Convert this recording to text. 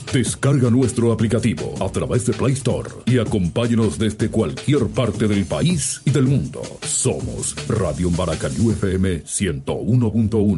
Descarga nuestro aplicativo a través de Play Store y acompáñenos desde cualquier parte del país y del mundo. Somos Radio Maracayú FM 101.1.